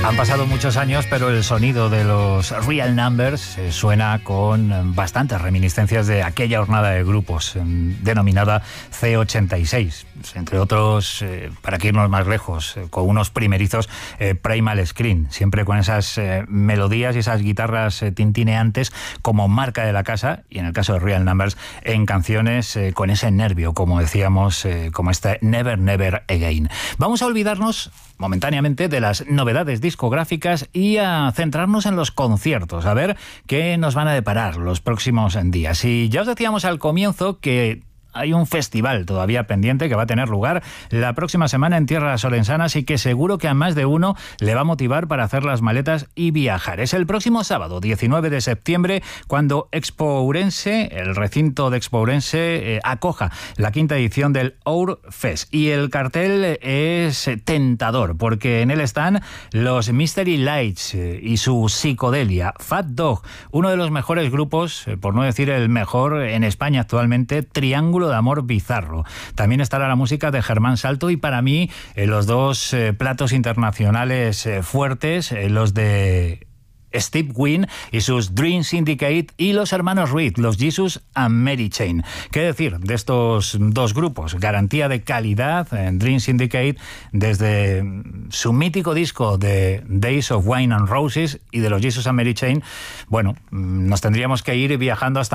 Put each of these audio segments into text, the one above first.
Han pasado muchos años, pero el sonido de los Real Numbers suena con bastantes reminiscencias de aquella jornada de grupos denominada C86. Entre otros, para que irnos más lejos, con unos primerizos Primal Scream, siempre con esas melodías y esas guitarras tintineantes como marca de la casa, y en el caso de Real Numbers, en canciones con ese nervio, como decíamos, como esta Never Never Again. Vamos a olvidarnos momentáneamente de las novedades discográficas y a centrarnos en los conciertos, a ver qué nos van a deparar los próximos días. Y ya os decíamos al comienzo que hay un festival todavía pendiente que va a tener lugar la próxima semana en tierras orensanas y que seguro que a más de uno le va a motivar para hacer las maletas y viajar. Es el próximo sábado, 19 de septiembre, cuando Expo Ourense, el recinto de Expo Ourense, acoja la quinta edición del Our Fest. Y el cartel es tentador, porque en él están los Mystery Lights y su psicodelia, Fat Dog, uno de los mejores grupos, por no decir el mejor, en España actualmente, Triángulo de Amor Bizarro. También estará la música de Germán Salto y para mí los dos platos internacionales fuertes, los de Steve Wynn y sus Dream Syndicate y los hermanos Reed, los Jesus and Mary Chain. ¿Qué decir de estos dos grupos? Garantía de calidad en Dream Syndicate desde su mítico disco de Days of Wine and Roses, y de los Jesus and Mary Chain, bueno, nos tendríamos que ir viajando hasta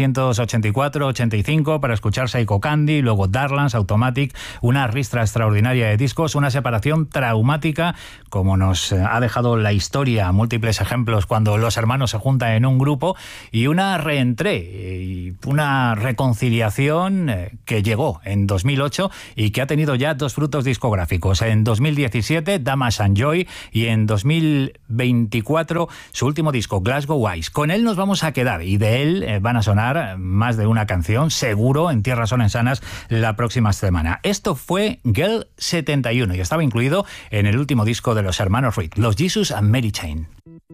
1984-85 para escuchar Psycho Candy, luego Darlans, Automatic, una ristra extraordinaria de discos, una separación traumática como nos ha dejado la historia, múltiples ejemplos cuando los hermanos se juntan en un grupo, y una reentré y una reconciliación que llegó en 2008 y que ha tenido ya dos frutos discográficos. En 2017, Damas and Joy, y en 2024 su último disco, Glasgow Eyes. Con él nos vamos a quedar y de él van a sonar más de una canción, seguro, en tierras orensanas la próxima semana. Esto fue Girl 71 y estaba incluido en el último disco de los hermanos Reed, los Jesus and Mary Chain.